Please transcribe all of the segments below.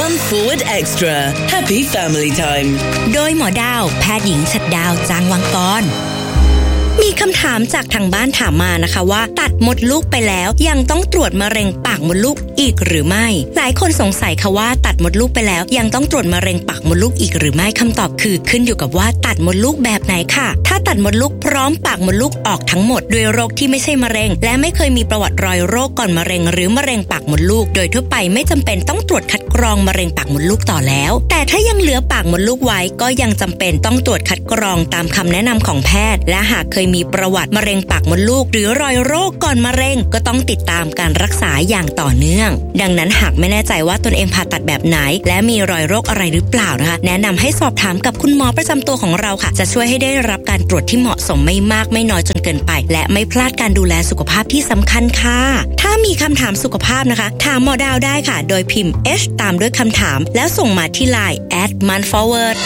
Month Forward Extra Happy Family Time โดยหมอดาวแพทย์หญิงฉัตรดาวจางวังกรมีคำถามจากทางบ้านถามมานะคะว่าตัดมดลูกไปแล้วยังต้องตรวจมะเร็งปากมดลูกอีกหรือไม่หลายคนสงสัยค่ะว่าตัดมดลูกไปแล้วยังต้องตรวจมะเร็งปากมดลูกอีกหรือไม่คำตอบคือขึ้นอยู่กับว่าตัดมดลูกแบบไหนค่ะถ้าตัดมดลูกพร้อมปากมดลูกออกทั้งหมดด้วยโรคที่ไม่ใช่มะเร็งและไม่เคยมีประวัติรอยโรคก่อนมะเร็งหรือมะเร็งปากมดลูกโดยทั่วไปไม่จำเป็นต้องตรวจคัดกรองมะเร็งปากมดลูกต่อแล้วแต่ถ้ายังเหลือปากมดลูกไว้ก็ยังจำเป็นต้องตรวจคัดกรองตามคำแนะนำของแพทย์และหากเคยมีประวัติมะเร็งปากมดลูกหรือรอยโรคก่อนมะเร็งก็ต้องติดตามการรักษาอย่างต่อเนื่องดังนั้นหากไม่แน่ใจว่าตนเองผ่าตัดแบบไหนและมีรอยโรคอะไรหรือเปล่านะคะแนะนำให้สอบถามกับคุณหมอประจำตัวของเราค่ะจะช่วยให้ได้รับการตรวจที่เหมาะสมไม่มากไม่น้อยจนเกินไปและไม่พลาดการดูแลสุขภาพที่สำคัญค่ะถ้ามีคำถามสุขภาพนะคะถามหมอดาวได้ค่ะโดยพิมพ์ H ตามด้วยคำถามแล้วส่งมาที่ LINE @monthforward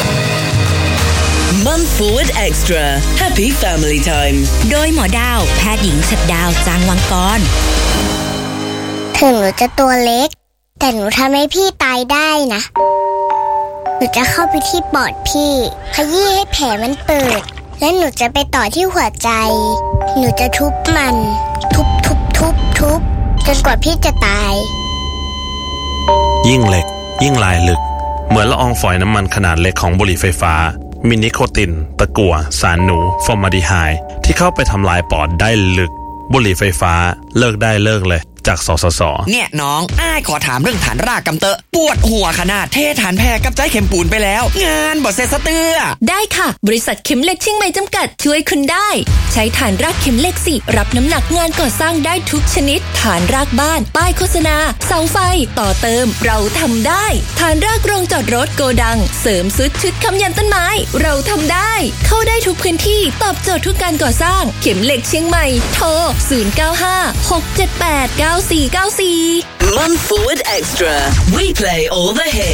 Month Forward Extra Happy Family Time โดยหมอดาวแพทย์หญิงฉัตรดาวจางวังกรถึงหนูจะตัวเล็กแต่หนูทำให้พี่ตายได้นะหนูจะเข้าไปที่ปอดพี่ขยี้ให้แผลมันเปิดและหนูจะไปต่อที่หัวใจหนูจะทุบมันทุบจนกว่าพี่จะตายยิ่งเล็กยิ่งลายลึกเหมือนละอองฝอยน้ำมันขนาดเล็กของบุหรี่ไฟฟ้ามีนิโคตินตะกั่วสารหนูฟอร์มาลดีไฮด์ที่เข้าไปทำลายปอดได้ลึกบุหรี่ไฟฟ้าเลิกได้เลิกเลยจากสสส. เนี่ยน้องอ้ายขอถามเรื่องฐานรากกำเตอะปวดหัวขนาดเทฐานแพรกับใจเข็มปูนไปแล้วงานบ่เสร็จสะเตือได้ค่ะบริษัทเข็มเหล็กเชียงใหม่จำกัดช่วยคุณได้ใช้ฐานรากเข็มเหล็กสิรับน้ำหนักงานก่อสร้างได้ทุกชนิดฐานรากบ้านป้ายโฆษณาเสาไฟต่อเติมเราทำได้ฐานรากโรงจอดรถโกดังเสริมซุดชุดค้ำยันต้นไม้เราทำได้เข้าได้ทุกพื้นที่ตอบโจทย์ทุกการก่อสร้างเข็มเหล็กเชียงใหม่โทร0956789494 Month Forward Extra We play all the hits